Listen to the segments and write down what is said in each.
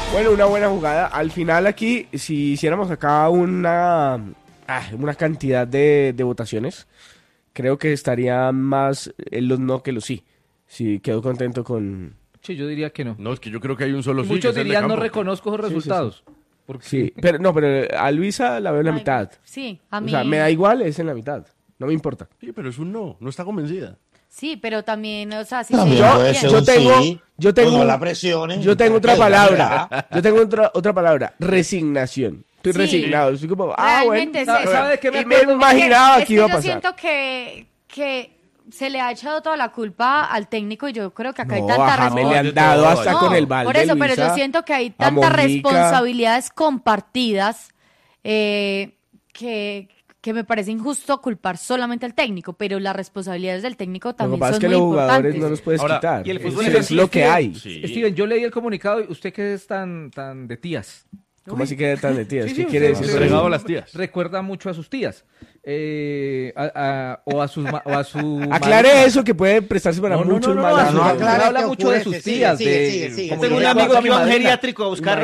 Bueno, una buena jugada. Al final aquí, si hiciéramos acá una cantidad de votaciones, creo que estaría más en los no que los sí. Sí, quedo contento con... Sí, yo diría que no. No, es que yo creo que hay un solo sí. Muchos que es el de dirían no Campo. reconozco esos resultados. Porque... Sí, pero a Luisa la veo en la mitad. Sí, a mí. O sea, me da igual, es en la mitad. No me importa. Sí, pero es un no está convencida. Sí, pero también, o sea, si También se puede bien. ser yo un tengo- sí, yo tengo- pues no la presionen. Yo tengo otra Es la palabra. verdad. Yo tengo otra palabra. Resignación. Estoy Sí. resignado. Estoy como, Realmente bueno. es eso. ¿Sabe de qué me Y me acuerdo? imaginaba que iba a yo pasar. siento que se le ha echado toda la culpa al técnico y yo creo que acá hay No, tanta a James le de han responsabilidad. dado todo, hasta No, con el balde, por eso, pero Luisa, yo siento que hay a tantas Mojica. responsabilidades compartidas que me parece injusto culpar solamente al técnico, pero las responsabilidades del técnico Lo que también pasa es son que muy los jugadores importantes. no los puedes Ahora, quitar. y el fútbol Eso es lo que hay. Sí. Steven, yo leí el comunicado y usted que es tan de tías. ¿Cómo así que tan de tías? Sí, ¿Qué sí, quiere usted- decir? usted- Entregado a las tías. Recuerda mucho a sus tías. O a su Aclare eso que puede prestarse para muchos malos. no, jugadores. aclare habla que mucho de ocurre, sus sigue, tías. sigue. como Tengo yo un le amigo acuerdo a que mi iba a un madrina. geriátrico a buscar...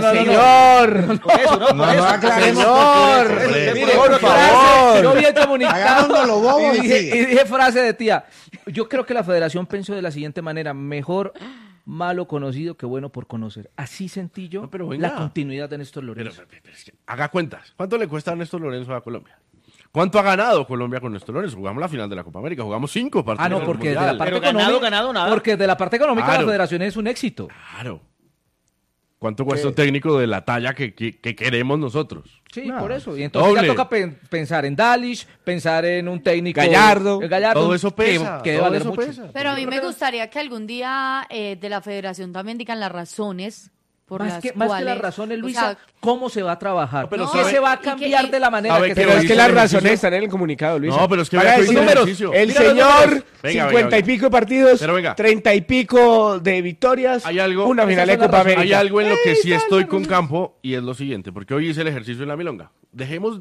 Señor, Por eso, ¿no? No, no aclaremos. señor, por eso, mire, por por eso. favor. Yo vi el comunicado Hagámonos los bobos y y dije, sigue. y dije frase de tía. Yo creo que la federación pensó de la siguiente manera: mejor malo conocido que bueno por conocer. Así sentí yo No, pero venga. la continuidad de Néstor Pero, Lorenzo. es que haga cuentas. ¿Cuánto le cuesta a Néstor Lorenzo a Colombia? ¿Cuánto ha ganado Colombia con Néstor Lorenzo? Jugamos la final de la Copa América, jugamos 5 partidos. Ah, no, en el porque de la Mundial. parte Pero ganado, económica, ganado, nada. porque de la parte económica Claro. la federación es un éxito. Claro. ¿Cuánto cuesta un técnico de la talla que queremos nosotros? Sí, No. por eso. Y entonces Doble. ya toca pensar en Dalish, pensar en un técnico. Gallardo. Todo eso pesa. Que debe todo valer eso mucho. pesa. Pero a mí me gustaría que algún día de la federación también digan las razones por Más las que cuales... las razones, o Luisa, sea, ¿cómo se va a trabajar? No, pero ¿Qué sabe- se va y a que- cambiar y- de la manera sabe que que Pero lo es hizo que las el razones ejercicio. están en el comunicado, Luis. No, pero es que Para vea que decir hizo el números. ejercicio. El Mira los señor, números. Venga, 50 venga, y pico de partidos, Pero venga. 30 y pico de victorias, Hay algo- una esas final de son las Copa razones. América. Hay algo en lo que sí estoy con Campo y es lo siguiente, porque hoy hice el ejercicio en la milonga. Dejemos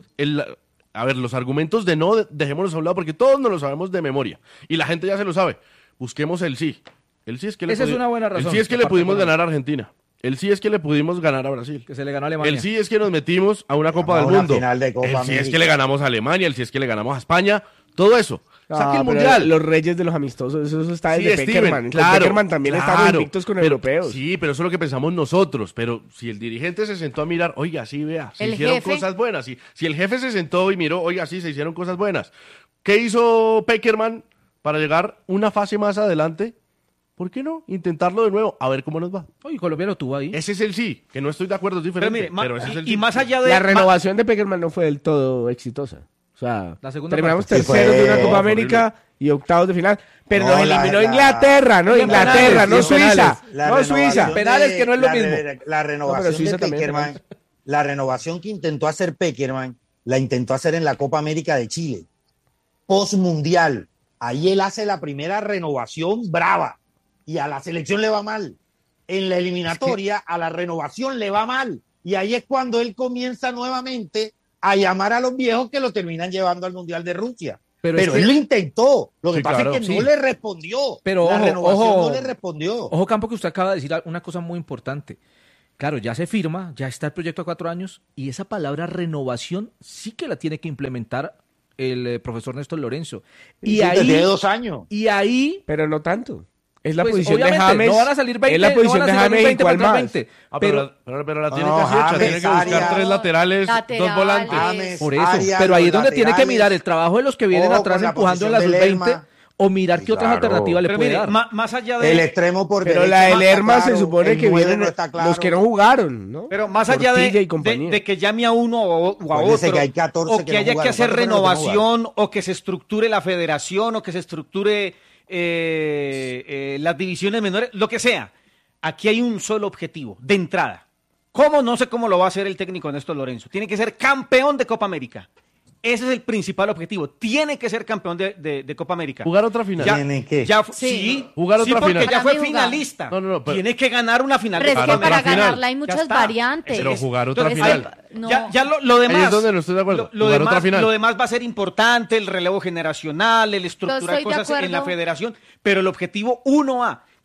los argumentos de no, dejémoslos a un lado porque todos nos lo sabemos de memoria y la gente ya se lo sabe. Busquemos el sí. El sí es que Esa es una buena razón, El sí es que la le parte pudimos económica. ganar a Argentina. El sí es que le pudimos ganar a Brasil. que se le ganó a Alemania. El sí es que nos metimos a una Copa A del una Mundo. final de Copa El sí es América. que le ganamos a Alemania, el sí es que le ganamos a España. Todo eso. Saque Ah, el pero mundial. Los reyes de los amistosos, eso está Sí, desde Steven, Peckerman. Con claro, Peckerman también estamos claro, invictos con pero- europeos. Sí, pero eso es lo que pensamos nosotros. Pero si el dirigente se sentó a mirar, oiga, sí, vea, se El hicieron jefe. cosas buenas. Si el jefe se sentó y miró, oiga, sí, se hicieron cosas buenas. ¿Qué hizo Peckerman para llegar una fase más adelante? ¿Por qué no? Intentarlo de nuevo, a ver cómo nos va. Oye, Colombia lo tuvo ahí. Ese es el sí, que no estoy de acuerdo, es diferente. Pero mire, ese es el y sí. más allá de... La renovación de Peckerman no fue del todo exitosa. O sea, La segunda terminamos parte. Sí, terceros de una fue Copa horrible. América y octavos de final. Pero No, nos la- eliminó la- Inglaterra, ¿no? y en Inglaterra, penales, no y en Suiza. penales. La No renovación Suiza. Penales, que no es lo mismo. La No, renovación pero Suiza de también Peckerman, tenemos. la renovación que intentó hacer Peckerman, la intentó hacer en la Copa América de Chile. Post-mundial. Ahí él hace la primera renovación brava y a la selección le va mal. En la eliminatoria a la renovación le va mal. Y ahí es cuando él comienza nuevamente a llamar a los viejos que lo terminan llevando al Mundial de Rusia. Pero Pero es que- él lo intentó. Lo que Sí, pasa claro, es que sí. no le respondió. Pero la ojo, renovación ojo. no le respondió. Ojo, Campo, que usted acaba de decir una cosa muy importante. Claro, ya se firma, ya está el proyecto a 4 años y esa palabra renovación sí que la tiene que implementar el profesor Néstor Lorenzo. Y Sí, desde ahí, 2 años. y ahí, Pero no tanto. Es la pues, posición de obviamente, James. no van a salir 20, es la posición no van de a salir James y 20 cuál contra más. 20. Ah, pero, pero la tiene No, casi hecha, James, tiene que buscar Arias. 3 laterales, 2 Laterales. volantes. James, por eso, Arias, pero ahí los es donde tiene que laterales. mirar el trabajo de los que vienen Ojo atrás con la empujando en la posición de sub-20 Lerma. o mirar qué otras Claro. alternativas le Pero puede mire, dar. más allá de... El extremo por Pero derecha la de no está Lerma se claro, supone el que 9 vienen no está claro. los que no jugaron, ¿no? Pero más allá Portilla y de, compañía. de que llame a uno o a Acuérdese otro, que hay 14 o que que no haya que jugaron. hacer ¿Cuántos fueron los que no renovación, o que se estructure la federación, o que se estructure las divisiones menores, lo que sea. Aquí hay un solo objetivo, de entrada. ¿Cómo? No sé cómo lo va a hacer el técnico Néstor Lorenzo. Tiene que ser campeón de Copa América. Ese es el principal objetivo. Tiene que ser campeón de Copa América. Jugar otra final. ¿Tiene que? Sí. Jugar otra porque final. ya fue Para mí finalista. No, pero- Tiene que ganar una final Pero es de que Copa para otra final. ganarla hay Ya muchas está. variantes. Pero jugar otra Entonces, final. No. Ya lo demás. Ahí es donde no estoy de acuerdo. Lo Jugar demás, otra final. lo demás va a ser importante, el relevo generacional, el estructurar estoy de cosas en la acuerdo. federación, pero el objetivo 1A,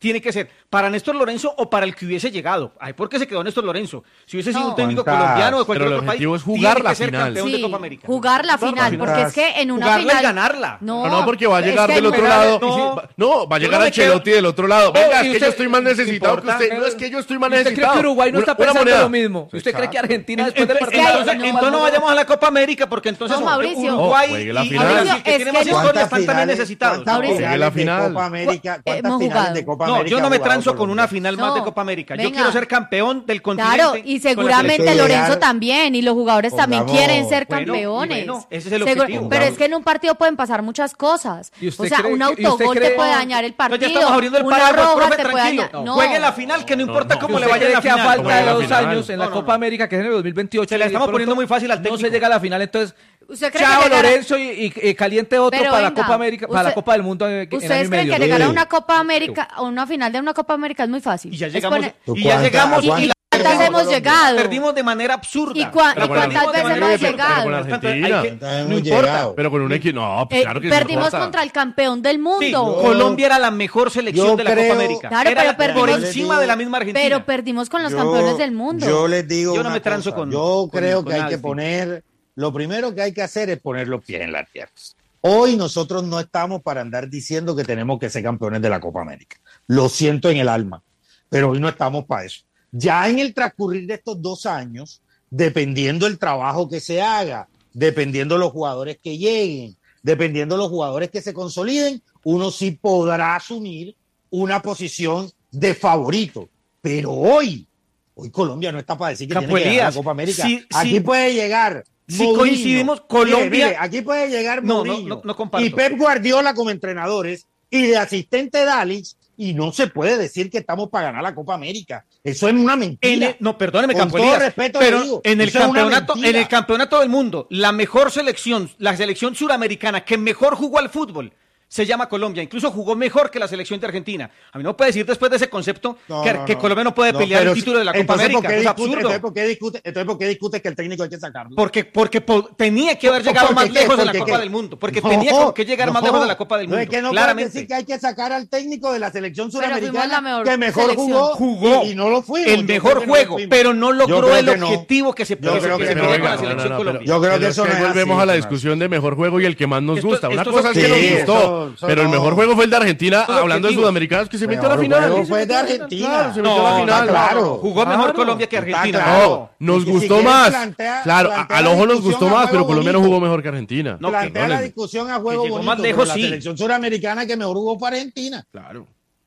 tiene que ser para Néstor Lorenzo o para el que hubiese llegado. Ay, ¿por qué se quedó Néstor Lorenzo? Si hubiese sido un técnico colombiano o de cualquier Pero el otro país, objetivo es jugar tiene la que ser final. campeón de Sí, Copa América. jugar la final, porque es que en una Jugarla y final... ganarla. No, porque va a es llegar que del en otro una- lado. no, Va a yo llegar no me Ancelotti quedo- del otro lado. Oh, Venga, y es que usted- yo estoy más necesitado que importa. usted. No, es que yo estoy más ¿Usted cree necesitado. que Uruguay no está Una pensando moneda. lo mismo? ¿Usted cree que Argentina después de Entonces, perder entonces no vayamos a la Copa América porque entonces No, Mauricio. Uruguay juegue la y final. Brasil, Mauricio, que es tienen que más no- historia, están también necesitados. Mauricio. Juegue la finales de final. Copa América? ¿Cuántas Hemos finales jugado. de Copa No, América yo no ha me jugado transo con Colombia? una final más No, de Copa América. Yo venga. quiero ser campeón del continente. Claro, y con la seguramente selección. Lorenzo Llegar- también, y los jugadores también Pongamos- quieren ser Bueno, y campeones. bueno, ese es el Seguro- objetivo. pero es que en un partido pueden pasar muchas cosas. ¿Y usted O sea, cree un que- y usted autogol te cree- puede dañar el Entonces partido, ya estamos abriendo el una paraguas, roja profe, te puede tranquilo. dañar. No. Juegue la final, que no importa cómo le ¿Usted vaya en cree la que a final. falta de la 2 final. años en la No, no, Copa no. América, que es en el 2028... Se la y estamos pronto poniendo muy fácil al No técnico. se llega a la final, entonces... ¿Usted cree Chao que llegar a- Lorenzo y caliente otro Pero para la venga, Copa América, para la usted- Copa del Mundo en año y ¿Ustedes creen medio. que llegar a Sí. una Copa América, a una final de una Copa América es muy fácil? Y ya Es llegamos, poner- y ya llegamos, ¿Cuántas- y la ¿Cuántas perdimos hemos Colombia? llegado? perdimos de manera absurda. ¿Y cuántas Pero perdimos de veces manera hemos absurda. llegado? Con Por tanto, Argentina. hay que- ¿Cuántas no hemos importa. llegado? Pero con un equipo. No, pues claro que sí Perdimos importa. contra el campeón del Sí, mundo. Colombia era la mejor selección Yo de la creo- Copa América. Claro, Era pero por perdimos- encima de la misma Argentina. Pero perdimos con los campeones del mundo. Yo les digo Yo no una me transo cosa. con- Yo con- creo con que hay que Alfie. poner, lo primero que hay que hacer es poner los pies en la tierra. Hoy nosotros no estamos para andar diciendo que tenemos que ser campeones de la Copa América. Lo siento en el alma, pero hoy no estamos para eso. Ya en el transcurrir de estos 2 años, dependiendo el trabajo que se haga, dependiendo los jugadores que lleguen, dependiendo los jugadores que se consoliden, uno sí podrá asumir una posición de favorito. Pero hoy Colombia no está para decir que Capo tiene que ganar Elías, la Copa América. sí, Aquí sí. puede llegar Si Mourinho. coincidimos, Colombia- Mire, aquí puede llegar No, Mourinho no comparto. y Pep Guardiola como entrenadores y de asistente Dalic, y no se puede decir que estamos para ganar la Copa América. Eso es una mentira. No, perdóneme, Con Campo todo Elías, respeto pero le digo, en el eso es una campeonato, mentira. en el campeonato del mundo, la mejor selección, la selección suramericana que mejor jugó al fútbol, se llama Colombia. Incluso jugó mejor que la selección de Argentina. A mí no puede decir después de ese concepto que Colombia no puede pelear el título de la Copa entonces, América. ¿por qué Es discute- absurdo. entonces, ¿por qué discute que el técnico hay que sacarlo? Porque tenía que haber llegado ¿Por más qué? lejos de ¿Por la qué? Copa del Mundo. Porque No, tenía que llegar más no. lejos de la Copa del No, Mundo. es que no puedes claramente. decir que hay que sacar al técnico de la selección Pero fuimos suramericana la mejor que mejor selección. Jugó y no lo fuimos. el Yo mejor creo que no juego, fuimos. pero no Yo logró creo el que no. objetivo que se Yo creo que quería no, con la venga, selección pero- Colombia. Yo creo que Pero eso es no que es volvemos así, a la Tomás. discusión de mejor juego y el que más nos Esto- gusta. Una esto- cosa es que sí, nos gustó, eso pero el no. mejor juego fue el de Argentina, Esos hablando de objetivos. sudamericanos que se metió a la Mejor final. juego Sí, fue se de metió a la Argentina. final, se metió a la No, final. claro. Jugó mejor Claro. Colombia que Está Argentina. claro. No, nos Y si gustó quieres más. plantea- Claro, plantea al la ojo nos discusión gustó a más, juego pero Colombia no bonito. jugó mejor que Argentina. No, Plantea la perdónenme. discusión a juego Que llegó bonito, más lejos, pero la sí. selección suramericana que mejor jugó fue Argentina. Claro.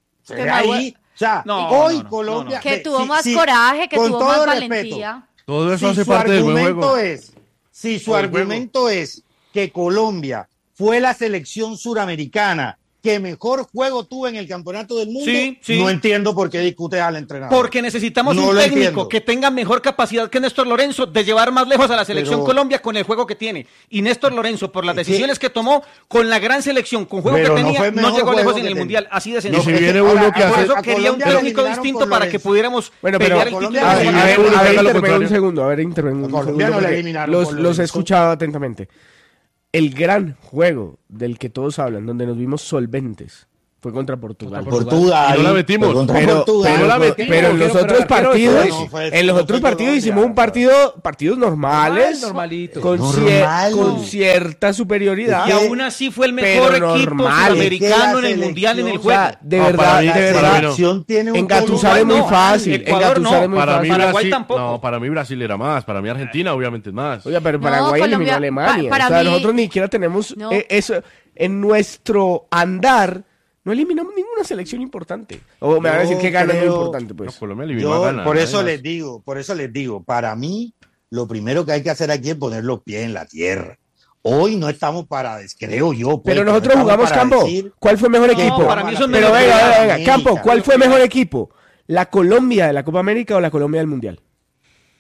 Ahí, o sea, No, hoy no, no, Colombia... Que ve, tuvo sí, más sí, coraje, que con tuvo todo más respeto, valentía. Todo eso Si hace su parte del buen argumento juego. si su Del juego. argumento es que Colombia fue la selección suramericana que mejor juego tuvo en el campeonato del mundo, Sí, sí. no entiendo por qué discute al entrenador. Porque necesitamos No un lo técnico entiendo. que tenga mejor capacidad que Néstor Lorenzo de llevar más lejos a la selección Pero- Colombia con el juego que tiene. Y Néstor Lorenzo, por las Es que- decisiones que tomó, con la gran selección, con juego que Pero no tenía, fue el no mejor llegó juego lejos que en el tenía. Mundial. Así de Y sencillo. si es que viene ahora, uno que a Por hace... eso a quería un Colombia lo técnico eliminaron distinto por para que Lorenzo. pudiéramos Bueno, pelear pero el Colombia título. lo a ver, eliminaron uno que haga lo intervengo un contrario. segundo, a ver, intervengo un A Colombia segundo no le porque eliminaron los por he Lorenzo. escuchado atentamente. El gran juego del que todos hablan, donde nos vimos solventes, fue contra Portugal. Portugal. Y no la metimos. Fue contra Pero, Portugal. pero la metimos. pero en los Pero otros arquero partidos, no fue- en los no otros fue partidos Colombia. hicimos partidos normales, Normalito. con, Normal. con cierta superioridad. Y aún así fue el mejor Pero equipo normal. sudamericano en Es que el la Mundial en el selección, O sea, juego. de No, verdad, para mí de la verdad. selección tiene un Engatusar es muy no, fácil. Ecuador Engatusar no. es muy Para mí fácil. Paraguay Brasil, tampoco. no, para mí Brasil era más, para mí Argentina obviamente es más. Oiga, pero No, Paraguay eliminó Colombia- a Alemania. para O sea, mí- nosotros ni siquiera tenemos No. eso. En nuestro andar, no eliminamos ninguna selección importante. O me van a decir que Gana es muy creo- importante, No, pues. Colombia eliminó a Yo, Ghana, por nada eso más. les digo, para mí, lo primero que hay que hacer aquí es poner los pies en la tierra. Hoy no estamos para, creo yo. pues, Pero no nosotros estamos jugamos para Campo. decir- ¿Cuál fue mejor equipo? para mí son Pero mejor venga, que venga, América. Campo, ¿cuál fue mejor equipo? ¿La Colombia de la Copa América o la Colombia del Mundial?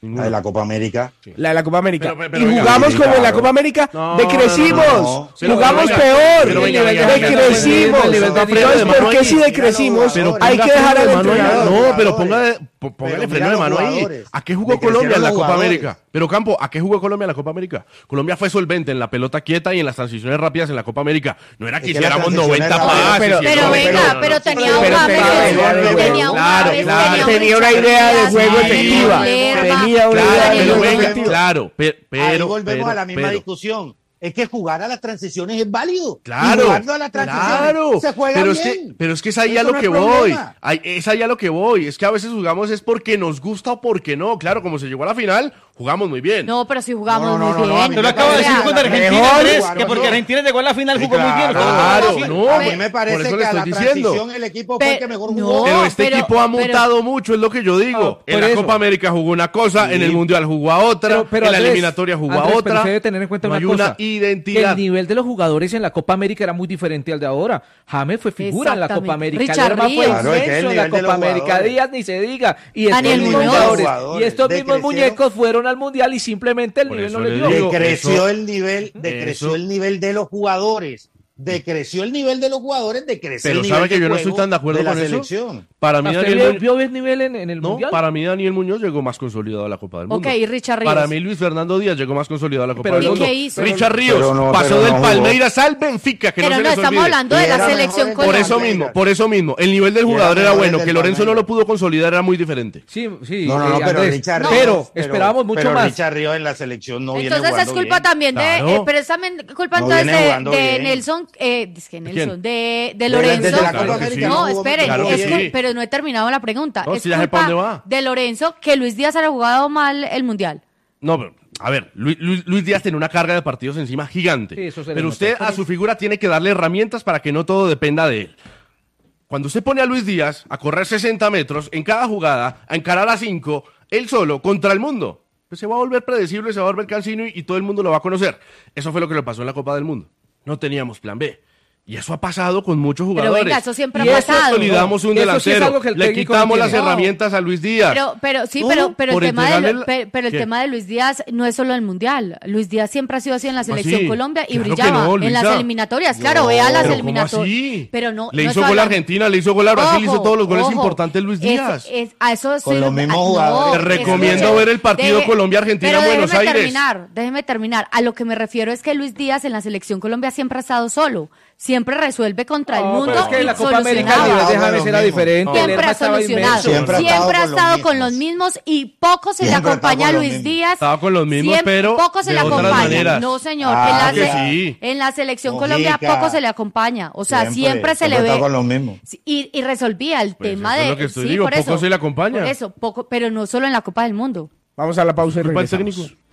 La de la Copa América. La de la Copa América. Pero, y venga, jugamos sí, como en la claro. Copa América. No, decrecimos. no. Pero Jugamos venga, peor. pero venga, venga, decrecimos. venga, venga, venga, Entonces, venga, ¿por qué venga, si decrecimos? Pero Hay que dejar al mano ahí. entrenador. No, pero póngale Pero freno de mira mano los ahí. jugadores. ¿A qué jugó Decrecieron Colombia en la los Copa jugadores. América? Pero Campo, ¿a qué jugó Colombia en la Copa América? Colombia fue solvente en la pelota quieta y en las transiciones rápidas en la Copa América. No era que Es que las hiciéramos transiciones 90 rápidas- pases. Pero y Pero no, venga, no, pero no. tenía pero un tenía James, idea tenía un claro, James, claro. Tenía una Richard idea de Díaz, juego efectiva. Lerma, Tenía una idea de Claro, pero juego venga, efectiva. claro, Ahí pero volvemos a la misma pero- discusión. Es que jugar a las transiciones es válido. Claro, Y jugando a las transiciones claro, se juega pero bien. es que es ahí a Eso lo no que es voy, problema. es ahí a lo que voy, es que a veces jugamos es porque nos gusta o porque no, claro, como se llegó a la final, jugamos muy bien. No, pero si jugamos No, no, muy no, a mí bien. Yo lo me acabo de decir parece con la Argentina, mejor Andrés, jugador. que porque Argentina llegó a la final Sí, jugó muy bien. claro, Sí. no, A mí me por parece eso le que a la estoy diciendo. transición el equipo fue el que mejor No, jugó. Pero este pero- equipo ha pero- mutado mucho, es lo que yo digo. Ah, En por la eso. Copa América jugó una cosa, en el Mundial jugó a otra, Pero en la Andrés, eliminatoria jugó a Andrés, pero otra. usted debe tener en cuenta No una hay cosa. una identidad. El nivel de los jugadores en la Copa América era muy diferente al de ahora. James fue figura en la Copa Exactamente. América. Richard Lerma fue Ríos. Claro, es que inmenso el en la nivel de Copa los América. jugadores. Díaz ni se diga. Y estos Daniel mismos Muñoz. jugadores, y estos mismos Decrecieron. muñecos fueron al Mundial y simplemente el Por nivel eso no les le dio. digo. Decreció eso- el nivel de los jugadores. Decreció el nivel de los jugadores, decreció Pero el sabe nivel que yo no juego estoy tan de acuerdo de la con eso. selección. Para mí ¿Usted Daniel vio, Muñoz, vio el nivel en el no, Mundial? para mí Daniel Muñoz llegó más consolidado a la Copa del Mundo. Ok, y Richard Ríos. Para mí Luis Fernando Díaz llegó más consolidado a la Copa Pero del ¿y Mundo. qué hizo? Richard Ríos Pero no- pasó pero del no jugó. Palmeiras al Benfica, que Pero no se no, les estamos olvide. hablando de Y la era selección mejor Por en colombiana. eso mismo, el nivel del Y era jugador era mejor bueno, el que del Lorenzo no Palmeiras. lo pudo consolidar, era muy diferente. Sí, sí. No, pero Andrés, Richard pero Ríos- esperábamos mucho pero más. Richard Ríos en la selección no viene Entonces es jugando culpa bien. también de, Claro. pero es también culpa No entonces viene de, jugando de bien. Nelson, es que Nelson, de Desde Lorenzo. la Claro Copa que América sí. No, jugó- esperen, Claro que es sí. pero no he terminado la pregunta. No, es si ya sé pa' dónde va. de Lorenzo que Luis Díaz haya jugado mal el Mundial. No, pero, a ver, Luis Díaz tiene una carga de partidos encima gigante. Sí, eso se le Pero nota. usted a su figura tiene que darle herramientas para que no todo dependa de él. Cuando usted pone a Luis Díaz a correr 60 metros en cada jugada, a encarar a 5, él solo, contra el mundo, pues se va a volver predecible, se va a volver cansino y todo el mundo lo va a conocer. Eso fue lo que le pasó en la Copa del Mundo. No teníamos plan B. Y eso ha pasado con muchos Pero jugadores. venga, eso siempre Y ha eso pasado. consolidamos un Eso sí es delantero. algo que el Le técnico quitamos no las tiene. herramientas a Luis Díaz. Pero sí, No, pero por el tema entregarle la- pero el ¿Qué? tema de Luis Díaz no es solo el Mundial. Luis Díaz siempre ha sido así en la selección así? Colombia y Claro que brillaba no, en las Luisa. eliminatorias. Claro, vea las Pero ¿cómo eliminatorias. así? Pero no Le no hizo estoy gol a hablando- Argentina, le hizo gol a Brasil, hizo todos los goles ojo, importantes Luis Díaz. a eso Con los mismos jugadores. Te recomiendo ver el partido Colombia-Argentina pero en Buenos Aires. Déjeme terminar. A lo que me refiero es que Luis Díaz en la selección Colombia siempre ha estado solo. Siempre resuelve contra el No, mundo pero es que y en la Copa América el solucionaba. nivel de No, James los era mismos. diferente. Siempre Lerma ha estaba solucionado. inmenso. Siempre ha Siempre estado ha con los estado con mismos. los mismos y poco se le Siempre ha estado acompaña a con los Luis mismos. Díaz. Estaba con los mismos, pero poco se de le otras acompaña. maneras. No, señor. Ah, que sí. En la selección Mojica. Colombia poco se le acompaña. O sea, siempre se le está ve. con los mismos. Y resolvía el Pues tema eso es de. lo que estoy sí, digo, por poco eso, se le acompaña. Por eso, poco, pero no solo en la Copa del Mundo. Vamos a la pausa y Culpa del regresamos. técnico.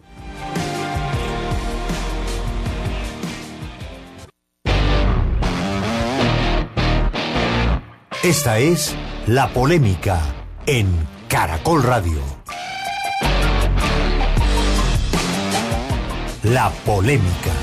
Esta es La Polémica en Caracol Radio. La Polémica.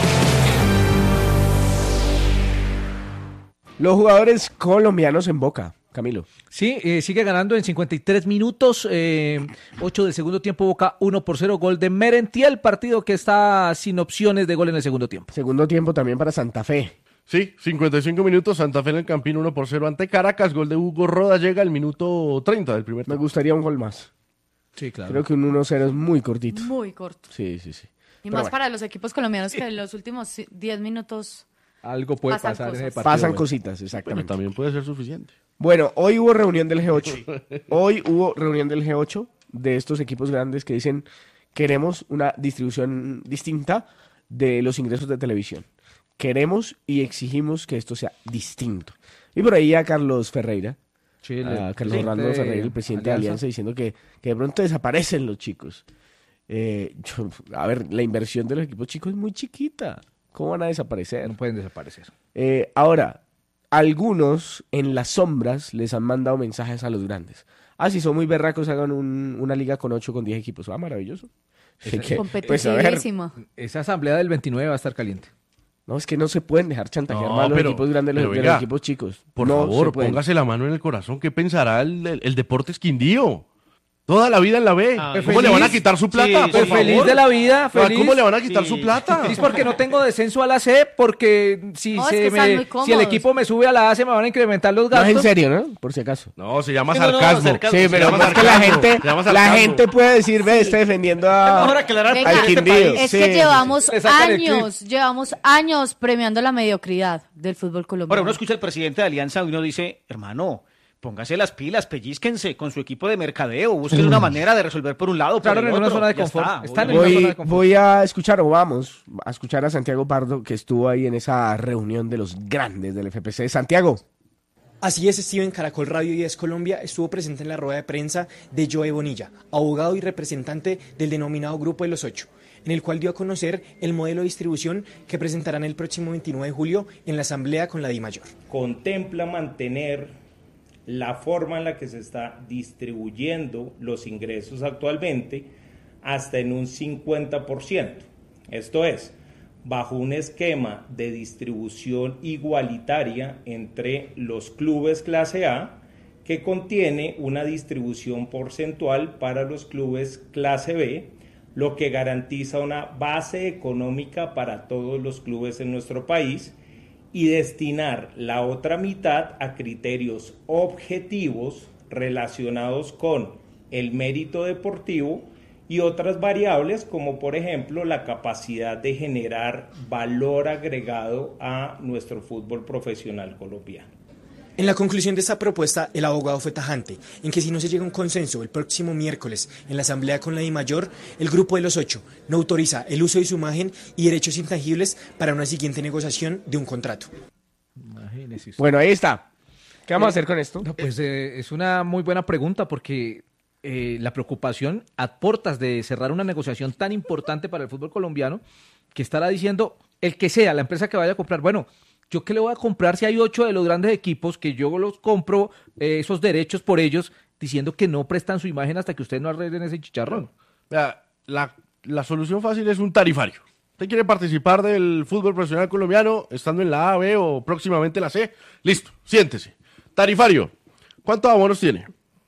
Los jugadores colombianos en Boca, Camilo. Sí, sigue ganando en 53 minutos, 8 del segundo tiempo, Boca 1-0, gol de Merentiel, partido que está sin opciones de gol en el segundo tiempo. Segundo tiempo también para Santa Fe. Sí, 55 minutos, Santa Fe en el Campín 1-0 ante Caracas, gol de Hugo Roda llega al minuto 30 del primer Me tiempo. gustaría un gol más. Sí, claro. Creo que un 1-0 es muy cortito. Muy corto. Sí, sí, sí. Y Pero más bueno, para los equipos colombianos que en los últimos 10 minutos. Algo puede Pasan pasar en ese cosas. partido. pasan bueno. cositas, Bueno, exactamente. también puede ser suficiente. Bueno, hoy hubo reunión del G8. Hoy hubo reunión del G8 de estos equipos grandes que dicen queremos una distribución distinta de los ingresos de televisión. Queremos y exigimos que esto sea distinto. Y por ahí a Carlos Ferreira, Sí, a Carlos presidente Orlando Ferreira, el presidente de Alianza. Alianza, diciendo que de pronto desaparecen los chicos. A ver, la inversión de los equipos chicos es muy chiquita. ¿Cómo van a desaparecer? No pueden desaparecer. Ahora, algunos en las sombras les han mandado mensajes a los grandes. Si son muy berracos, hagan una liga con 8, con 10 equipos. Maravilloso. Así que, pues, a ver, Competitivísimo. Esa asamblea del 29 va a estar caliente. no, es que no se pueden dejar chantajear No, más los pero- equipos grandes de pero los, de venga, los equipos chicos. Por No se favor, pueden. póngase la mano en el corazón. ¿Qué pensará el Deportes Quindío? Toda la vida en la B. Ah, ¿Cómo le van a feliz. quitar su plata? Sí, por Pues favor? feliz de la vida, feliz. ¿Cómo le van a quitar Sí. su plata? Feliz porque no tengo descenso a la C, porque si, No, es que están muy si el cómodos. equipo me sube a la A se me van a incrementar los No gastos. es en serio, ¿no? Por si acaso. No, se llama Sí, no, sarcasmo. sarcasmo. Sí, Se pero llama es que la sarcasmo, gente, se llama la sarcasmo. gente puede decir, ve, está defendiendo Es mejor a... aclarar Venga, para al este Quindío. país. Es Sí, que sí, llevamos Le sacan el llevamos años premiando la mediocridad del fútbol Ahora colombiano. uno escucha al presidente de Alianza y uno dice, hermano, póngase las pilas, pellízquense con su equipo de mercadeo, busquen una manera de resolver por un lado o por Claro, el en una otro. zona de Ya confort. está, Están en obviamente. una zona de confort. Voy a escuchar, o vamos a escuchar a Santiago Pardo, que estuvo ahí en esa reunión de los grandes del FPC. Santiago. Así es, Steven. Caracol Radio y Es Colombia estuvo presente en la rueda de prensa de Joe Bonilla, abogado y representante del denominado Grupo de los Ocho, en el cual dio a conocer el modelo de distribución que presentarán el próximo 29 de julio en la asamblea con la DIMAYOR. Contempla mantener la forma en la que se está distribuyendo los ingresos actualmente hasta en un 50%. Esto es, bajo un esquema de distribución igualitaria entre los clubes clase A, que contiene una distribución porcentual para los clubes clase B, lo que garantiza una base económica para todos los clubes en nuestro país, y destinar la otra mitad a criterios objetivos relacionados con el mérito deportivo y otras variables como por ejemplo la capacidad de generar valor agregado a nuestro fútbol profesional colombiano. En la conclusión de esta propuesta, el abogado fue tajante, en que si no se llega a un consenso el próximo miércoles en la asamblea con la DIMAYOR, el Grupo de los Ocho no autoriza el uso de su imagen y derechos intangibles para una siguiente negociación de un contrato. Imagínese usted. Bueno, ahí está. ¿Qué vamos a hacer con esto? No, pues es una muy buena pregunta porque la preocupación a portas de cerrar una negociación tan importante para el fútbol colombiano, que estará diciendo el que sea, la empresa que vaya a comprar, bueno, ¿yo qué le voy a comprar si hay 8 de los grandes equipos que yo los compro esos derechos por ellos, diciendo que no prestan su imagen hasta que ustedes no arreglen ese chicharrón? Vea, la solución fácil es un tarifario. ¿Usted quiere participar del fútbol profesional colombiano estando en la A, B o próximamente la C? Listo, siéntese. Tarifario. ¿Cuántos abonos tiene?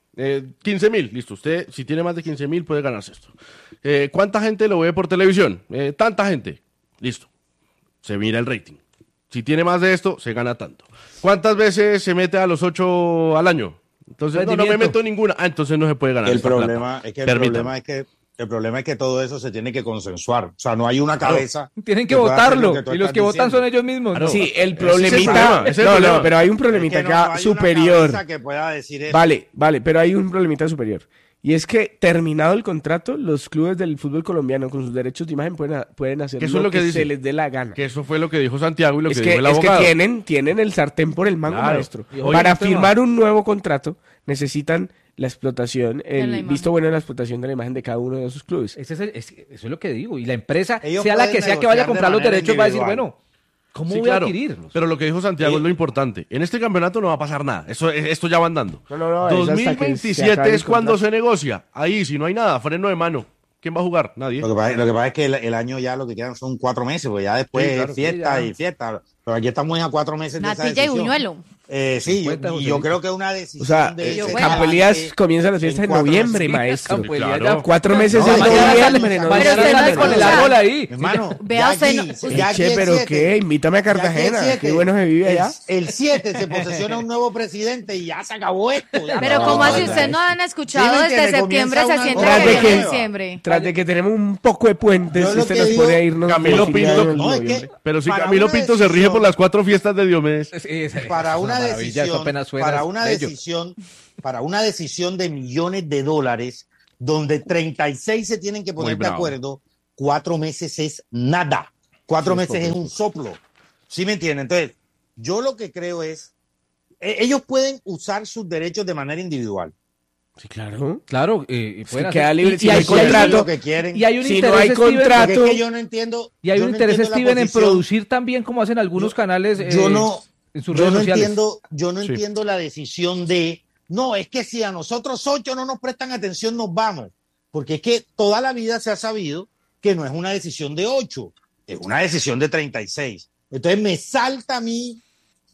15.000. Listo, usted si tiene más de 15.000 puede ganarse esto. ¿Cuánta gente lo ve por televisión? Tanta gente. Listo. Se mira el rating. Si tiene más de esto, se gana tanto. ¿Cuántas veces se mete a los 8 al año? Entonces, no me meto ninguna. Ah, entonces no se puede ganar. El esta problema plata. es que el Permítame. problema es que el problema es que todo eso se tiene que consensuar. O sea, no hay una cabeza. Tienen que pueda hacer lo votarlo que tú y los estás que votan diciendo. son ellos mismos. ¿no? Sí, el Ese problemita... es el problema, ese es el No, problema. no, pero hay un Es problemita que no acá hay una superior. cabeza que pueda decir eso. Vale, pero hay un problemita superior. Y es que, terminado el contrato, los clubes del fútbol colombiano con sus derechos de imagen pueden hacer Que eso es lo que se dice. les dé la gana. Que eso fue lo que dijo Santiago y lo Es que que, dijo el es que abogado. tienen el sartén por el mango, Claro. maestro. Y hoy Para el tema- firmar un nuevo contrato, necesitan la explotación, la el imagen. visto bueno de la explotación de la imagen de cada uno de esos clubes. Eso es lo que digo. Y la empresa, Ellos sea la pueden que sea que vaya a negociar de comprar los manera derechos, va a decir, individual. bueno, ¿cómo Sí, voy a claro. adquirirlos? Pero lo que dijo Santiago es lo importante. En este campeonato no va a pasar nada. Esto ya va andando. No, es hasta que se 2027 acabe el es cuando contrato. se negocia. Ahí, si no hay nada, freno de mano. ¿Quién va a jugar? Nadie. Lo que pasa es que el año ya lo que quedan son 4 meses, pues ya después Sí, claro, es fiesta sí, ya. y fiesta. Pero aquí estamos a 4 meses de esa Natilla y decisión. Buñuelo. Sí, 50, y yo Joselito. creo que una decisión O sea, de ese Campo talante Elías comienza las fiestas en 4 noviembre, meses. maestro. Campo Claro. Elías ya- 4 meses No, en mañana noviembre, sale- noviembre. Pero usted no con el escucha. árbol ahí. Hermano, Vea ya usted, aquí, usted- ya aquí Che, el pero 7, qué, invítame a ya aquí el Cartagena. 7, Qué bueno se vive allá. El 7 se posesiona un nuevo presidente y ya se acabó esto. ya Pero no, como así no, usted no han escuchado Sí, ¿me desde entiende? septiembre, Comienza se una siente nueva que viene etapa. en diciembre. Tras de que tenemos un poco de puentes, Yo lo usted que nos digo, pone a irnos Camilo por Pinto- en No, es noviembre. que Pero si para Camilo una Pinto se rige decisión- por las 4 fiestas de Diomedes. para una maravilla, eso apenas suena bello. para una decisión de millones de dólares, donde 36 se tienen que Muy poner de bravo. acuerdo, 4 meses es nada. 4 meses es un soplo. ¿Sí me entienden? Entonces, yo lo que creo es, ellos pueden usar sus derechos de manera individual. Sí, claro. Claro, Es pueden que queda hacer- libre y si no hay hay Pueden hacer contrato. lo que quieren. Y hay un Si interés, no hay Steven, contrato, Porque es que yo no entiendo. y hay yo un no interés, entiendo la Steven, en posición. producir también como hacen algunos canales Yo no, en sus yo redes no sociales. entiendo, Sí. entiendo la decisión de, no, es que si a nosotros 8 no nos prestan atención, nos vamos. Porque es que toda la vida se ha sabido que no es una decisión de 8, es una decisión de 36. Entonces me salta a mí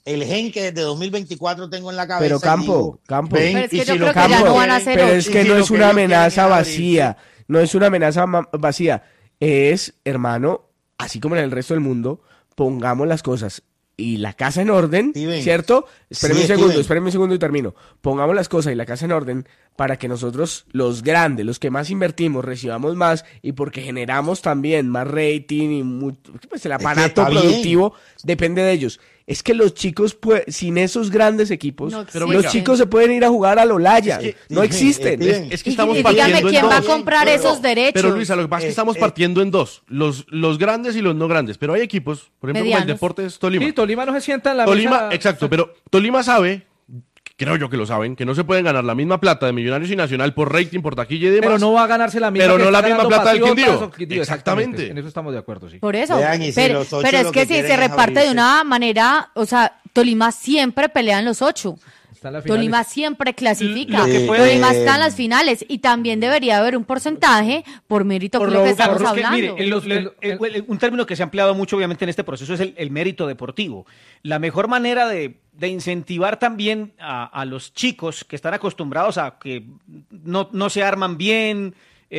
el gen que desde 2024 tengo en la cabeza. Pero y Campo, digo, Campo. ven, Pero es que y yo si creo lo que ya quieren- no van a ser Pero ocho. es y que si no lo es que una ellos quieren amenaza es vacía, no es una amenaza vacía, es, hermano, así como en el resto del mundo, pongamos las cosas y la casa en orden, Steven. ¿cierto? Espérame Sí, Steven. un segundo y termino. Pongamos las cosas y la casa en orden para que nosotros, los grandes, los que más invertimos, recibamos más y porque generamos también más rating y pues el aparato está bien. productivo depende de ellos. Es que los chicos, sin esos grandes equipos, No Pero los venga. chicos se pueden ir a jugar al Olaya. No existen. Steven, Es que estamos Y partiendo dígame en quién dos. va a comprar esos derechos. Pero Luisa, lo que pasa es que estamos partiendo en dos, los grandes y los no grandes, pero hay equipos, por ejemplo, como el Medianos. Deportes Tolima. Sí, Tolima no se sienta en la Tolima, mesa. exacto, pero Tolima sabe, creo yo que lo saben, que no se pueden ganar la misma plata de Millonarios y Nacional por rating, por taquilla y demás. Pero no va a ganarse la misma. Pero que no la está misma ganando plata del Patriotas Quindío. o Quindío, Exactamente. En eso estamos de acuerdo, sí. Por eso. Vean, y si pero los ocho pero es lo que que si se quieren es reparte de abrirse. una manera, o sea, Tolima siempre pelea en los 8. Está en la final. Tolima siempre clasifica. Lo que puede- Tolima está en las finales y también debería haber un porcentaje por mérito Por que es lo lo- que estamos por- Es que, hablando. mire, un término que se ha empleado mucho, obviamente, en este proceso es el mérito deportivo. La mejor manera de incentivar también a los chicos que están acostumbrados a que no se arman bien,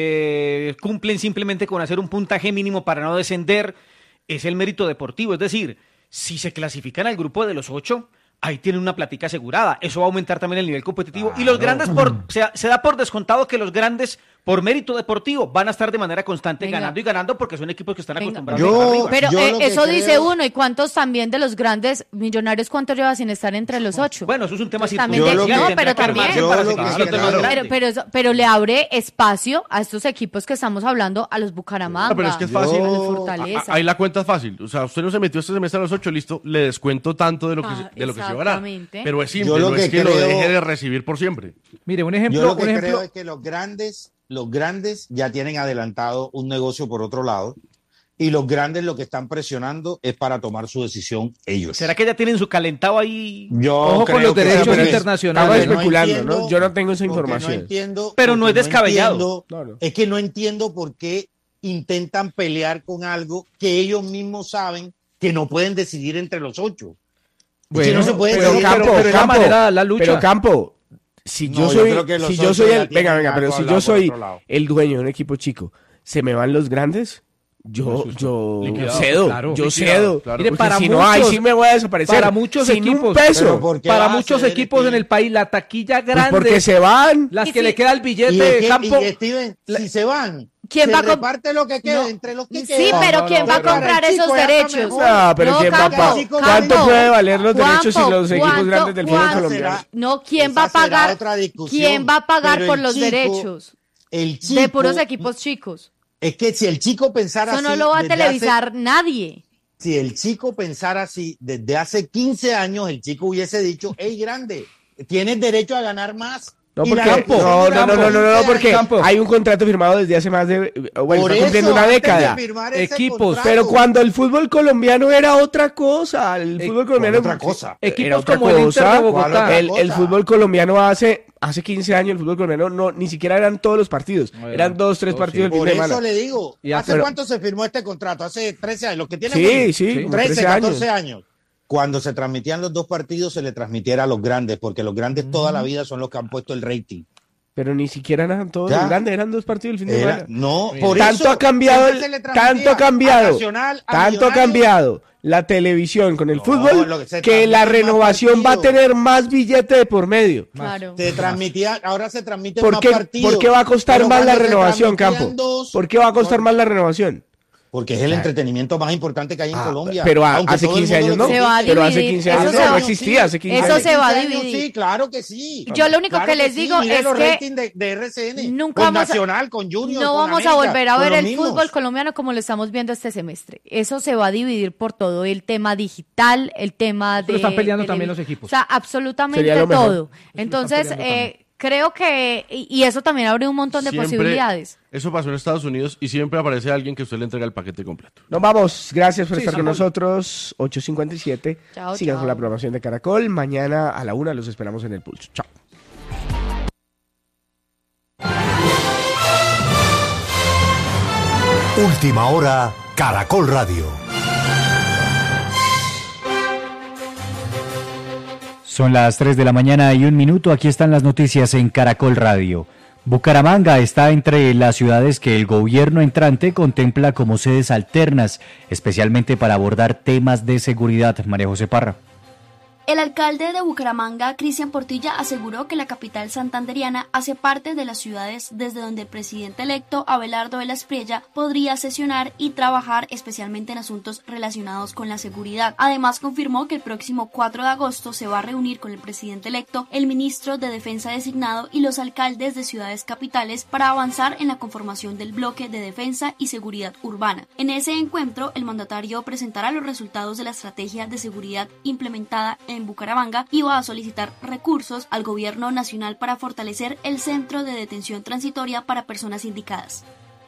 cumplen simplemente con hacer un puntaje mínimo para no descender, es el mérito deportivo. Es decir, si se clasifican al grupo de los 8, ahí tienen una plática asegurada. Eso va a aumentar también el nivel competitivo. Y los grandes, se da por descontado que los grandes, por mérito deportivo, van a estar de manera constante Venga. ganando y ganando porque son equipos que están Venga. acostumbrados Yo- a ir arriba. Pero Yo lo que eso dice creo- uno. ¿Y cuántos también de los grandes millonarios, cuántos lleva sin estar entre los 8? Bueno, eso es un tema Pues también Yo lo circunstancial, que- tendrá pero que armarse también- para Yo lo seguir que siendo creo- más grande. Pero le abre espacio a estos equipos que estamos hablando, a los Bucaramanga, No, pero es que es fácil. a los Yo- Fortaleza. Ahí la cuenta es fácil. O sea, usted no se metió este semestre a los 8, listo, le descuento tanto de lo que, Ah, de lo que se va a ganar. exactamente. Pero es simple, Yo lo no que es que lo creo- deje de recibir por siempre. Mire, un Yo ejemplo. lo que un ejemplo creo es que los grandes ya tienen adelantado un negocio por otro lado y los grandes lo que están presionando es para tomar su decisión ellos. ¿Será que ya tienen su calentado ahí? Yo Ojo con creo los que derechos sí, porque- internacionales. Estamos porque especulando, entiendo- ¿no? Yo no tengo esa porque información. No entiendo, Pero no porque es descabellado. entiendo- No, no. Es que no entiendo por qué intentan pelear con algo que ellos mismos saben que no pueden decidir entre los 8. Es que no se puede pero decidir. Campo, pero es la manera de la lucha. Pero Campo, si No, yo yo soy, creo que los si yo ocho soy ya el, tienen venga, pero algo si hablado yo por soy otro lado. el dueño de un equipo chico, ¿se me van los grandes? Yo Liquidado, cedo, claro. yo Liquidado, cedo. claro. Mire, Porque para si no, ahí muchos- sí me voy a desaparecer. para muchos sin equipos, un peso. Pero ¿por qué Para vas a muchos ceder, equipos en Steven? el país, la taquilla Pues grande, porque se van. las Y que si- le queda el billete Y, es de que- campo. y, Steven, si se van, ¿Quién se va a comp- reparte lo que queda No. entre los que Sí, quedan. pero ¿quién va a Para el comprar chico esos ya está derechos? mejor. No, pero ¿quién va a Campo, pagar? Campo, ¿Cuánto puede valer los derechos si Campo, los equipos ¿cuánto- grandes del fútbol cuánto- colombiano? No, ¿quién Esa va a será pagar? otra discusión, ¿Quién va a pagar pero por el los chico- derechos? El chico, De puros equipos chicos. Es que si el chico pensara Eso no así lo va a desde televisar nadie. si el chico pensara así desde hace 15 años, el chico hubiese dicho, hey, grande, tienes derecho a ganar más. No, Y porque, la- no, porque Campo. hay un contrato firmado desde hace más de, bueno, Por está cumpliendo eso, una antes de década. firmar ese Equipos, contrato, Pero cuando el fútbol colombiano era otra cosa, el fútbol colombiano otra cosa. Equipos era otra como el Inter de Bogotá. otra El cosa? fútbol colombiano hace 15 años, el fútbol colombiano no, ni siquiera eran todos los partidos, No, eran 2, 3 dos, partidos el fin Por de eso semana. le digo, Y ¿hace pero- cuánto se firmó este contrato? Hace 13 años, los que tienen Sí, sí, como 13, 13 14 años. Cuando se transmitían los dos partidos, se le transmitiera a los grandes, porque los grandes toda la vida son los que han puesto el rating. Pero ni siquiera eran todos Ya. los grandes, eran 2 partidos el fin de Era- semana. no, por Tanto eso ha cambiado, siempre se le transmitía tanto ha a cambiado, Nacional, a tanto ha Millonarios. cambiado la televisión con el No, fútbol lo que se que la transmite más renovación va a partidos. tener más billete de por medio. Claro. Se transmitía, ahora se transmiten ¿Por más qué, partidos. por qué va a costar Pero más la cuando se renovación, transmitían Campo? dos, ¿Por qué va a costar más la renovación? Porque es el entretenimiento más importante que hay en Colombia. Pero Aunque hace todo el 15 mundo años lo no. Se va a critique. Pero hace dividir. 15 Eso años se no, va- no existía hace 15 Eso años. se va a 15 años, dividir. Sí, claro que sí. Yo lo único Claro que les sí. digo Mire es los que ratings de RCN, nunca con vamos a- Nacional, con Junior, no con vamos a América, volver a con ver los el mismos. fútbol colombiano como lo estamos viendo este semestre. Eso se va a dividir por todo el tema digital, el tema de... Pero están peleando televi- también los equipos. O sea, absolutamente Sería lo mejor. todo. Entonces, peleando también. creo que... Y eso también abre un montón de Siempre- posibilidades. Eso pasó en Estados Unidos y siempre aparece alguien que usted le entrega el paquete completo. Nos vamos, gracias por Sí, estar con Samuel. nosotros, 8:57. Chao, Sigan chao. con la programación de Caracol, mañana a la 1 los esperamos en el Pulso. Chao. Última hora, Caracol Radio. Son las 3 de la mañana y 1 minuto. Aquí están las noticias en Caracol Radio. Bucaramanga está entre las ciudades que el gobierno entrante contempla como sedes alternas, especialmente para abordar temas de seguridad. María José Parra. El alcalde de Bucaramanga, Cristian Portilla, aseguró que la capital santanderiana hace parte de las ciudades desde donde el presidente electo Abelardo de la Espriella podría sesionar y trabajar especialmente en asuntos relacionados con la seguridad. Además, confirmó que el próximo 4 de agosto se va a reunir con el presidente electo, el ministro de Defensa designado y los alcaldes de ciudades capitales para avanzar en la conformación del bloque de defensa y seguridad urbana. En ese encuentro, el mandatario presentará los resultados de la estrategia de seguridad implementada en Bucaramanga y va a solicitar recursos al gobierno nacional para fortalecer el centro de detención transitoria para personas indicadas.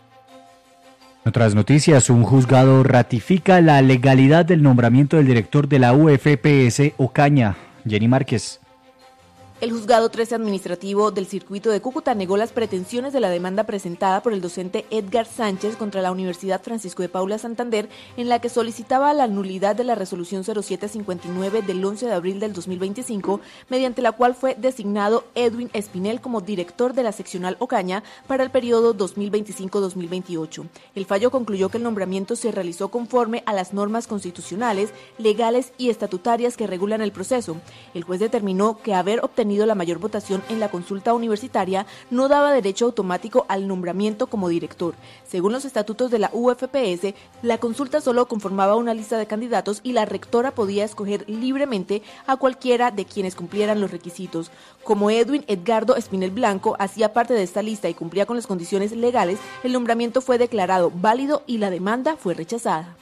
En otras noticias, un juzgado ratifica la legalidad del nombramiento del director de la UFPS Ocaña. Jenny Márquez. El juzgado 13 administrativo del circuito de Cúcuta negó las pretensiones de la demanda presentada por el docente Edgar Sánchez contra la Universidad Francisco de Paula Santander, en la que solicitaba la nulidad de la resolución 0759 del 11 de abril del 2025, mediante la cual fue designado Edwin Espinel como director de la seccional Ocaña para el periodo 2025-2028. El fallo concluyó que el nombramiento se realizó conforme a las normas constitucionales, legales y estatutarias que regulan el proceso. El juez determinó que haber obtenido la mayor votación en la consulta universitaria no daba derecho automático al nombramiento como director. Según los estatutos de la UFPS, la consulta solo conformaba una lista de candidatos y la rectora podía escoger libremente a cualquiera de quienes cumplieran los requisitos. Como Edwin Edgardo Espinel Blanco hacía parte de esta lista y cumplía con las condiciones legales, el nombramiento fue declarado válido y la demanda fue rechazada.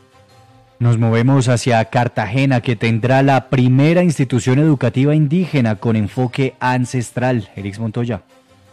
Nos movemos hacia Cartagena, que tendrá la primera institución educativa indígena con enfoque ancestral. Erix Montoya.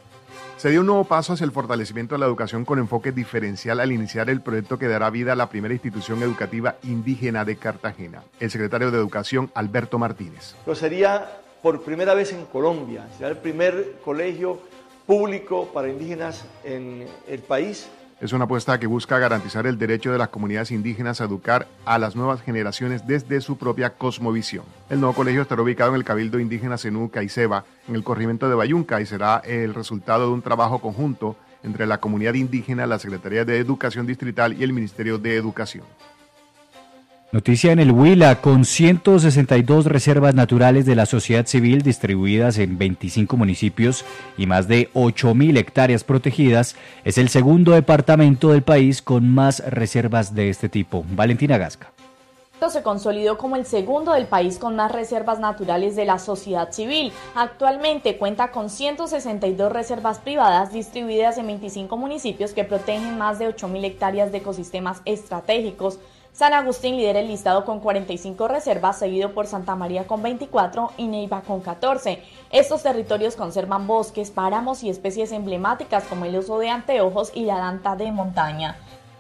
Se dio un nuevo paso hacia el fortalecimiento de la educación con enfoque diferencial al iniciar el proyecto que dará vida a la primera institución educativa indígena de Cartagena. El secretario de Educación, Alberto Martínez. Pero sería por primera vez en Colombia, será el primer colegio público para indígenas en el país. Es una apuesta que busca garantizar el derecho de las comunidades indígenas a educar a las nuevas generaciones desde su propia cosmovisión. El nuevo colegio estará ubicado en el Cabildo Indígena Zenú Caiceba, en el corregimiento de Bayunca, y será el resultado de un trabajo conjunto entre la comunidad indígena, la Secretaría de Educación Distrital y el Ministerio de Educación. Noticia en el Huila, con 162 reservas naturales de la sociedad civil distribuidas en 25 municipios y más de 8.000 hectáreas protegidas, es el segundo departamento del país con más reservas de este tipo. Valentina Gasca. Se consolidó como el segundo del país con más reservas naturales de la sociedad civil. Actualmente cuenta con 162 reservas privadas distribuidas en 25 municipios que protegen más de 8.000 hectáreas de ecosistemas estratégicos. San Agustín lidera el listado con 45 reservas, seguido por Santa María con 24 y Neiva con 14. Estos territorios conservan bosques, páramos y especies emblemáticas como el oso de anteojos y la danta de montaña.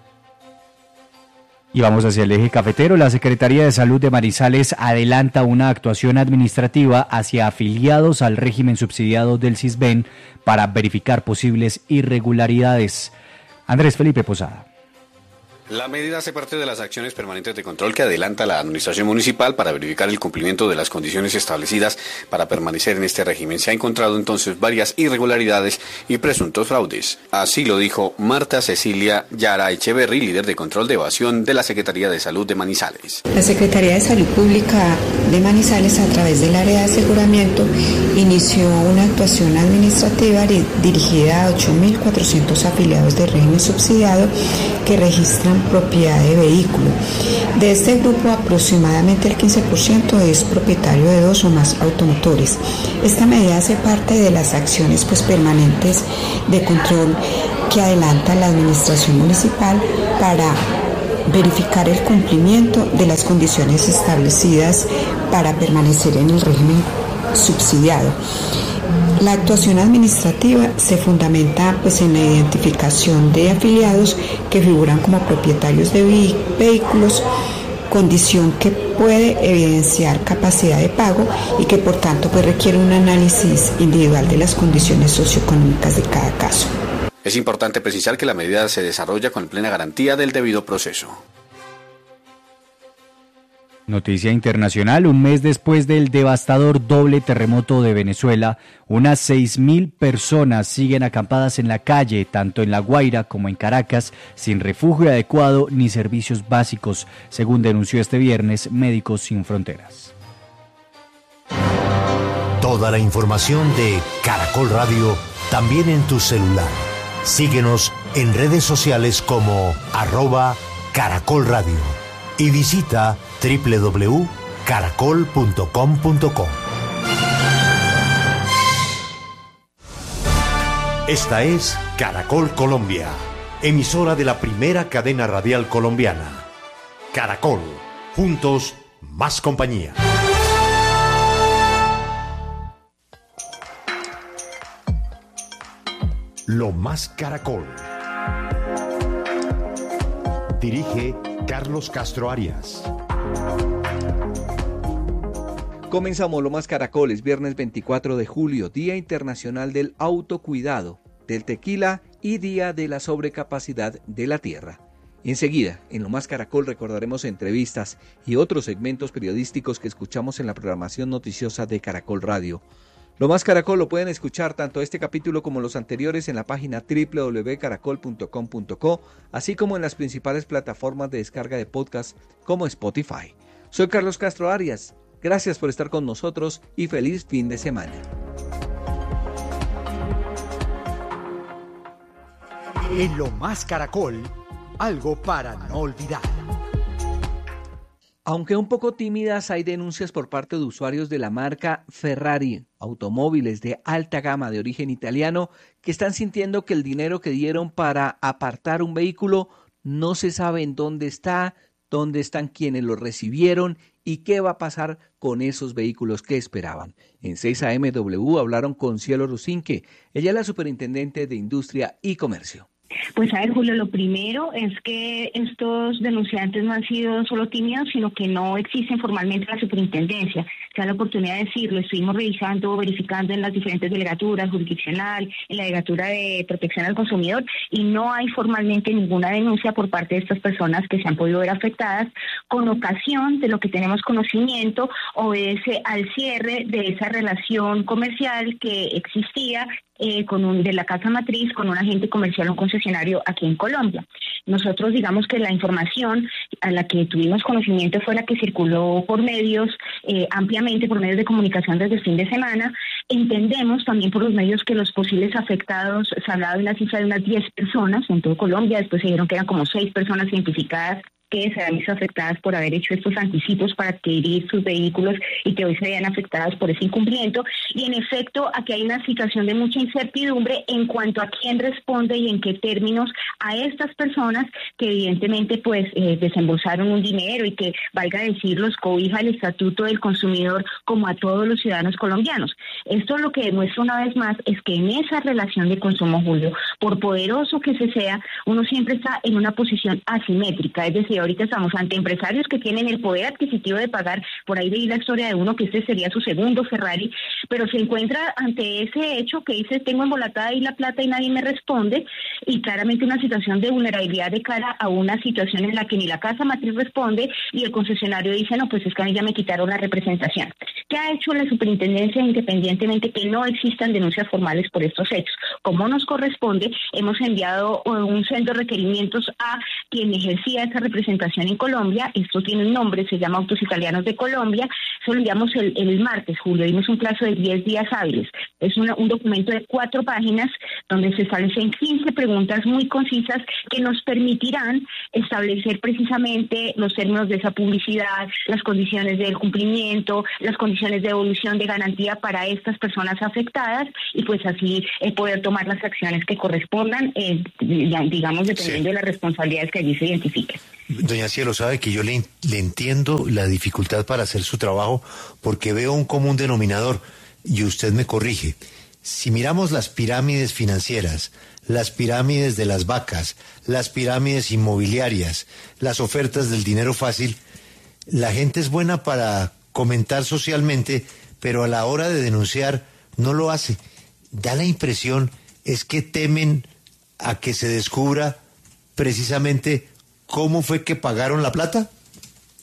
Y vamos hacia el eje cafetero. La Secretaría de Salud de Manizales adelanta una actuación administrativa hacia afiliados al régimen subsidiado del Sisbén para verificar posibles irregularidades. Andrés Felipe Posada. La medida hace parte de las acciones permanentes de control que adelanta la administración municipal para verificar el cumplimiento de las condiciones establecidas para permanecer en este régimen. Se ha encontrado entonces varias irregularidades y presuntos fraudes. Así lo dijo Marta Cecilia Yara Echeverry, líder de control de evasión de la Secretaría de Salud de Manizales. La Secretaría de Salud Pública de Manizales, a través del área de aseguramiento, inició una actuación administrativa dirigida a 8.400 afiliados del régimen subsidiado que registran propiedad de vehículo. De este grupo, aproximadamente el 15% es propietario de 2 o más automotores. Esta medida hace parte de las acciones permanentes de control que adelanta la administración municipal para verificar el cumplimiento de las condiciones establecidas para permanecer en el régimen subsidiado. La actuación administrativa se fundamenta en la identificación de afiliados que figuran como propietarios de vehículos, condición que puede evidenciar capacidad de pago y que por tanto requiere un análisis individual de las condiciones socioeconómicas de cada caso. Es importante precisar que la medida se desarrolla con plena garantía del debido proceso. Noticia internacional, un mes después del devastador doble terremoto de Venezuela, unas 6.000 personas siguen acampadas en la calle, tanto en La Guaira como en Caracas, sin refugio adecuado ni servicios básicos, según denunció este viernes Médicos Sin Fronteras. Toda la información de Caracol Radio también en tu celular. Síguenos en redes sociales como @Caracol Radio y visita www.caracol.com.co. Esta es Caracol Colombia, emisora de la primera cadena radial colombiana. Caracol, juntos más compañía. Lo más Caracol. Dirige Carlos Castro Arias. Comenzamos Lo Más Caracol, es viernes 24 de julio, Día Internacional del Autocuidado, del Tequila y Día de la Sobrecapacidad de la Tierra. Enseguida, en Lo Más Caracol recordaremos entrevistas y otros segmentos periodísticos que escuchamos en la programación noticiosa de Caracol Radio. Lo Más Caracol lo pueden escuchar tanto este capítulo como los anteriores en la página www.caracol.com.co, así como en las principales plataformas de descarga de podcast como Spotify. Soy Carlos Castro Arias. Gracias por estar con nosotros y feliz fin de semana. En Lo Más Caracol, algo para no olvidar. Aunque un poco tímidas, hay denuncias por parte de usuarios de la marca Ferrari, automóviles de alta gama de origen italiano, que están sintiendo que el dinero que dieron para apartar un vehículo no se sabe en dónde están quienes lo recibieron y qué va a pasar con esos vehículos que esperaban. En 6AMW hablaron con Cielo Rusinque, ella es la superintendente de Industria y Comercio. Pues a ver, Julio, lo primero es que estos denunciantes no han sido solo tímidos, sino que no existen formalmente en la superintendencia. Se da la oportunidad de decirlo, estuvimos revisando, verificando en las diferentes delegaturas, jurisdiccional, en la delegatura de protección al consumidor, y no hay formalmente ninguna denuncia por parte de estas personas que se han podido ver afectadas. Con ocasión de lo que tenemos conocimiento, obedece al cierre de esa relación comercial que existía de la casa matriz con un agente comercial, un concesionario aquí en Colombia. Nosotros digamos que la información a la que tuvimos conocimiento fue la que circuló por medios ampliamente, por medios de comunicación desde el fin de semana. Entendemos también por los medios que los posibles afectados, se ha hablado de una cifra de unas 10 personas en todo Colombia, después se dijeron que eran como 6 personas identificadas que se han visto afectadas por haber hecho estos anticipos para adquirir sus vehículos y que hoy se vean afectadas por ese incumplimiento. Y en efecto, aquí hay una situación de mucha incertidumbre en cuanto a quién responde y en qué términos a estas personas que evidentemente pues desembolsaron un dinero y que, valga decirlo, cobija el Estatuto del Consumidor como a todos los ciudadanos colombianos. Esto lo que demuestra una vez más es que en esa relación de consumo, Julio, por poderoso que se sea, uno siempre está en una posición asimétrica, es decir, ahorita estamos ante empresarios que tienen el poder adquisitivo de pagar, por ahí veí la historia de uno que este sería su segundo Ferrari, pero se encuentra ante ese hecho que dice, tengo embolatada ahí la plata y nadie me responde, y claramente una situación de vulnerabilidad de cara a una situación en la que ni la casa matriz responde y el concesionario dice, no, pues es que a mí ya me quitaron la representación. ¿Qué ha hecho la superintendencia independientemente que no existan denuncias formales por estos hechos? Como nos corresponde, hemos enviado un centro de requerimientos a quien ejercía esa representación en Colombia. Esto tiene un nombre, se llama Autos Italianos de Colombia. Eso lo enviamos el martes, Julio, dimos un plazo de 10 días hábiles. Es un documento de 4 páginas donde se establecen 15 preguntas muy concisas que nos permitirán establecer precisamente los términos de esa publicidad, las condiciones del cumplimiento, las condiciones de devolución de garantía para estas personas afectadas y pues así poder tomar las acciones que correspondan, digamos, dependiendo de las responsabilidades que allí se identifiquen. Doña Cielo, sabe que yo le entiendo la dificultad para hacer su trabajo porque veo un común denominador y usted me corrige. Si miramos las pirámides financieras, las pirámides de las vacas, las pirámides inmobiliarias, las ofertas del dinero fácil, la gente es buena para comentar socialmente, pero a la hora de denunciar no lo hace. Da la impresión es que temen a que se descubra precisamente cómo fue que pagaron la plata.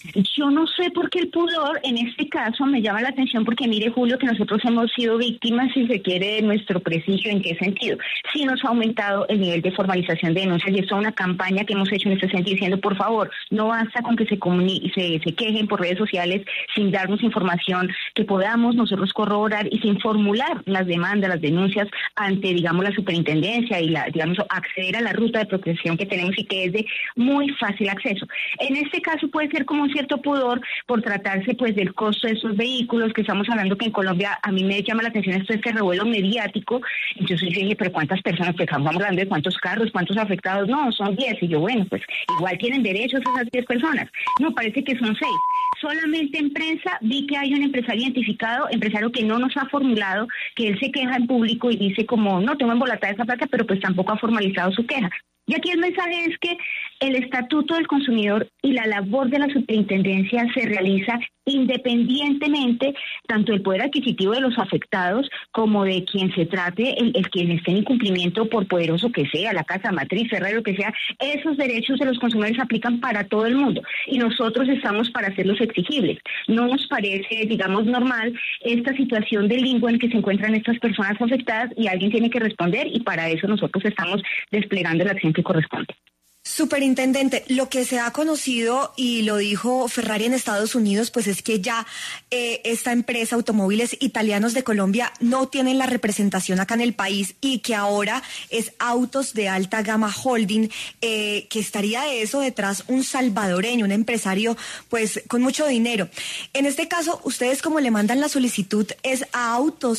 Yo no sé por qué el pudor en este caso me llama la atención, porque mire, Julio, que nosotros hemos sido víctimas, si se quiere, de nuestro prestigio. ¿En qué sentido? Sí nos ha aumentado el nivel de formalización de denuncias, y esto es una campaña que hemos hecho en este sentido, diciendo, por favor, no basta con que se quejen por redes sociales sin darnos información que podamos nosotros corroborar y sin formular las demandas, las denuncias ante, digamos, la superintendencia y acceder a la ruta de protección que tenemos y que es de muy fácil acceso. En este caso puede ser como un cierto pudor por tratarse pues del costo de esos vehículos, que estamos hablando que en Colombia, a mí me llama la atención esto, este revuelo mediático. Entonces yo dije, pero ¿cuántas personas? Pues estamos hablando de cuántos carros, cuántos afectados. No, son 10. Y yo, bueno, pues igual tienen derechos esas 10 personas. No, parece que son 6. Solamente en prensa vi que hay un empresario identificado, empresario que no nos ha formulado, que él se queja en público y dice como, no, tengo embolatada esa plata, pero pues tampoco ha formalizado su queja. Y aquí el mensaje es que el Estatuto del Consumidor y la labor de la superintendencia se realiza independientemente tanto del poder adquisitivo de los afectados como de quien se trate, el quien esté en incumplimiento, por poderoso que sea, la casa matriz, Ferrero, lo que sea. Esos derechos de los consumidores se aplican para todo el mundo y nosotros estamos para hacerlos exigibles. No nos parece, digamos, normal esta situación de limbo en que se encuentran estas personas afectadas y alguien tiene que responder, y para eso nosotros estamos desplegando la acción que corresponde. Superintendente, lo que se ha conocido y lo dijo Ferrari en Estados Unidos, pues es que ya esta empresa, Automóviles Italianos de Colombia, no tienen la representación acá en el país, y que ahora es Autos de Alta Gama Holding, que estaría de eso detrás un salvadoreño, un empresario pues con mucho dinero. En este caso, ustedes como le mandan la solicitud es a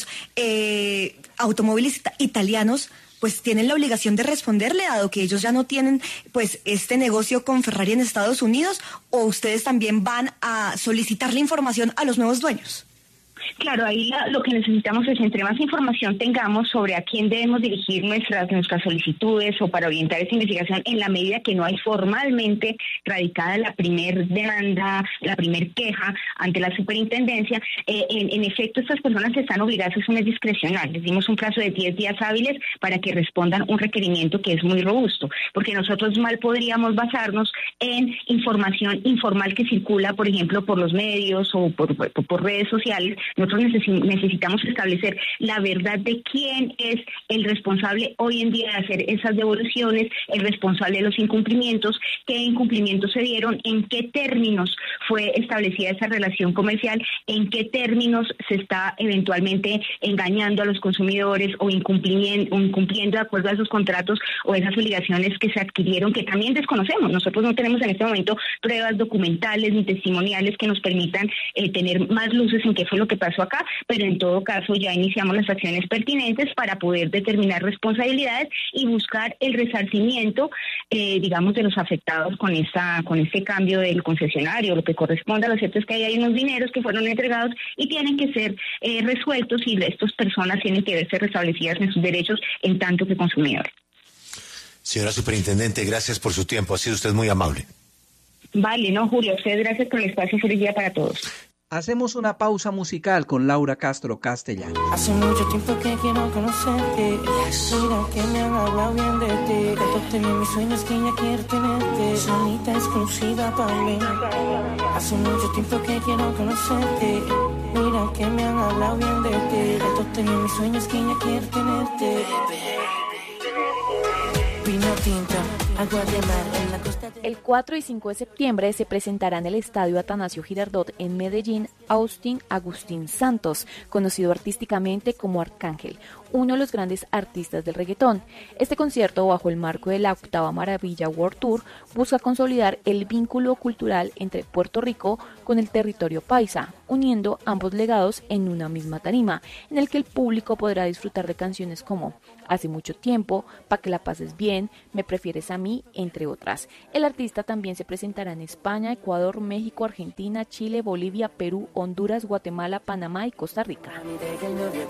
Automóviles Italianos, pues tienen la obligación de responderle, dado que ellos ya no tienen pues este negocio con Ferrari en Estados Unidos, o ustedes también van a solicitarle información a los nuevos dueños. Claro, ahí lo que necesitamos es, entre más información tengamos sobre a quién debemos dirigir nuestras solicitudes o para orientar esa investigación, en la medida que no hay formalmente radicada la primer demanda, la primer queja ante la superintendencia, en efecto estas personas están obligadas, eso no es discrecional. Les dimos un plazo de 10 días hábiles para que respondan un requerimiento que es muy robusto, porque nosotros mal podríamos basarnos en información informal que circula, por ejemplo, por los medios o por redes sociales. Nosotros necesitamos establecer la verdad de quién es el responsable hoy en día de hacer esas devoluciones, el responsable de los incumplimientos, qué incumplimientos se dieron, en qué términos fue establecida esa relación comercial, en qué términos se está eventualmente engañando a los consumidores o incumpliendo de acuerdo a esos contratos o esas obligaciones que se adquirieron, que también desconocemos. Nosotros no tenemos en este momento pruebas documentales ni testimoniales que nos permitan tener más luces en qué fue lo que pasó acá, pero en todo caso ya iniciamos las acciones pertinentes para poder determinar responsabilidades y buscar el resarcimiento, digamos, de los afectados con este cambio del concesionario. Lo que corresponde, lo cierto es que hay unos dineros que fueron entregados y tienen que ser resueltos, y estas personas tienen que verse restablecidas en sus derechos en tanto que consumidores. Señora Superintendente, gracias por su tiempo, ha sido usted muy amable. Vale, no, Julio, usted gracias por el espacio, feliz día para todos. Hacemos una pausa musical con Laura Castro Castellano. Hace mucho tiempo que quiero conocerte. Mira que me han hablado bien de ti. De todo tenía mis sueños que ya quiero tenerte. Sonita exclusiva para mí. Hace mucho tiempo que quiero conocerte. Mira que me han hablado bien de ti. De todo tenía mis sueños que ya quiero tenerte. Vino tinta, agua de mar en la costa de... El 4 y 5 de septiembre se presentará en el Estadio Atanasio Girardot en Medellín Austin Agustín Santos, conocido artísticamente como Arcángel, uno de los grandes artistas del reggaetón. Este concierto, bajo el marco de la 8ª Maravilla World Tour, busca consolidar el vínculo cultural entre Puerto Rico con el territorio paisa, uniendo ambos legados en una misma tarima, en el que el público podrá disfrutar de canciones como Hace mucho tiempo, Pa' que la pases bien, Me prefieres a mí, entre otras. El artista también se presentará en España, Ecuador, México, Argentina, Chile, Bolivia, Perú, Honduras, Guatemala, Panamá y Costa Rica.